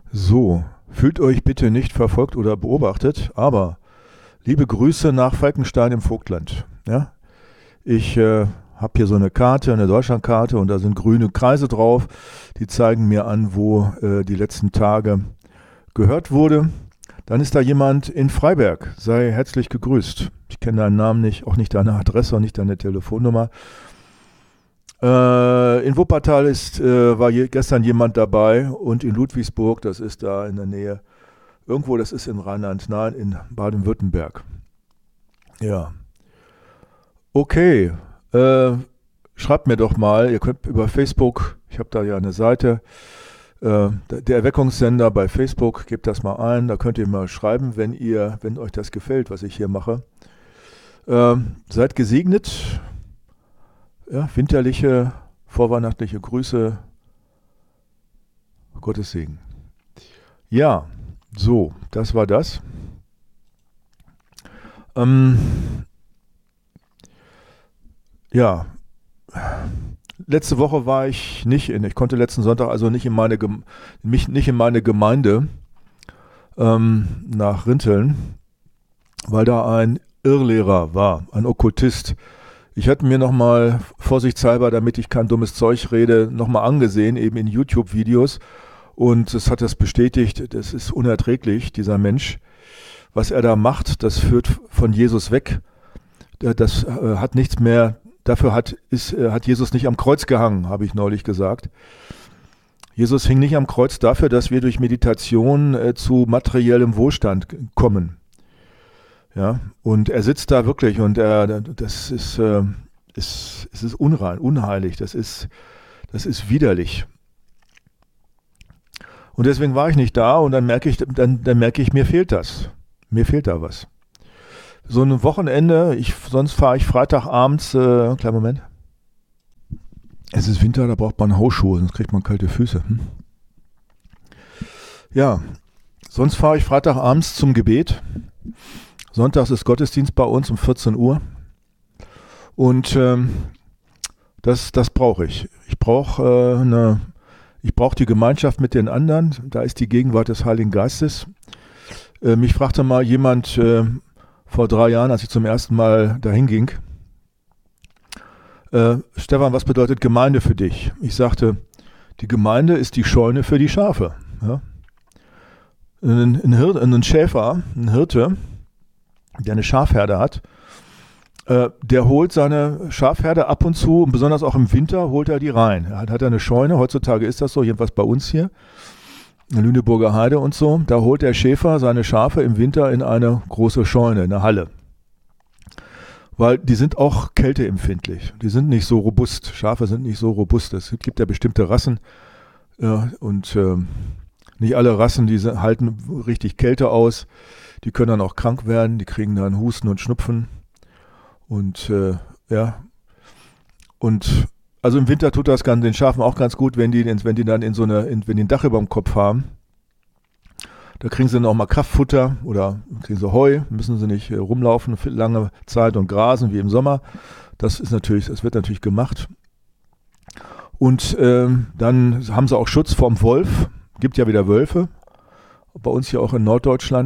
So, fühlt euch bitte nicht verfolgt oder beobachtet, aber liebe Grüße nach Falkenstein im Vogtland. Ja? Ich habe hier so eine Karte, eine Deutschlandkarte, und da sind grüne Kreise drauf, die zeigen mir an, wo die letzten Tage gehört wurde. Dann ist da jemand in Freiberg, sei herzlich gegrüßt. Ich kenne deinen Namen nicht, auch nicht deine Adresse und nicht deine Telefonnummer. In Wuppertal war gestern jemand dabei, und in Ludwigsburg, das ist da in der Nähe, irgendwo, das ist in Rheinland, nein, in Baden-Württemberg. Ja, okay. Schreibt mir doch mal, ihr könnt über Facebook, ich habe da ja eine Seite, der Erweckungssender bei Facebook, gebt das mal ein, da könnt ihr mal schreiben, wenn euch das gefällt, was ich hier mache. Seid gesegnet. Ja, winterliche, vorweihnachtliche Grüße. Gottes Segen. Ja, so, das war das. Ja, letzte Woche war ich ich konnte letzten Sonntag also nicht in meine Gemeinde nach Rinteln, weil da ein Irrlehrer war, ein Okkultist. Ich hatte mir nochmal vorsichtshalber, damit ich kein dummes Zeug rede, nochmal angesehen, eben in YouTube-Videos. Und es hat das bestätigt, das ist unerträglich, dieser Mensch. Was er da macht, das führt von Jesus weg. Das hat nichts mehr, dafür hat Jesus nicht am Kreuz gehangen, habe ich neulich gesagt. Jesus hing nicht am Kreuz dafür, dass wir durch Meditation zu materiellem Wohlstand kommen. Ja, und er sitzt da wirklich, und das ist unrein, unheilig, das ist widerlich. Und deswegen war ich nicht da, und dann merke ich, mir fehlt das. Mir fehlt da was. So ein Wochenende, sonst fahre ich Freitagabends, kleinen Moment. Es ist Winter, da braucht man Hausschuhe, sonst kriegt man kalte Füße. Ja, sonst fahre ich Freitagabends zum Gebet. Sonntags ist Gottesdienst bei uns um 14 Uhr. Und das brauche ich. Ich brauche die Gemeinschaft mit den anderen. Da ist die Gegenwart des Heiligen Geistes. Mich fragte mal jemand vor 3 Jahren, als ich zum ersten Mal dahin ging, Stefan, was bedeutet Gemeinde für dich? Ich sagte, die Gemeinde ist die Scheune für die Schafe. Ja? Ein Schäfer, ein Hirte, der eine Schafherde hat, der holt seine Schafherde ab und zu, und besonders auch im Winter, holt er die rein. Er hat eine Scheune, heutzutage ist das so, jedenfalls bei uns hier, in der Lüneburger Heide und so, da holt der Schäfer seine Schafe im Winter in eine große Scheune, in eine Halle. Weil die sind auch kälteempfindlich, die sind nicht so robust, Schafe sind nicht so robust, es gibt ja bestimmte Rassen, und nicht alle Rassen, die halten richtig Kälte aus. Die können dann auch krank werden, die kriegen dann Husten und Schnupfen. Und ja, und also im Winter tut das den Schafen auch ganz gut, wenn die dann wenn die ein Dach über dem Kopf haben. Da kriegen sie dann auch mal Kraftfutter oder kriegen sie Heu, müssen sie nicht rumlaufen für lange Zeit und grasen wie im Sommer. Das wird natürlich gemacht. Und dann haben sie auch Schutz vorm Wolf. Gibt ja wieder Wölfe. Bei uns hier auch in Norddeutschland.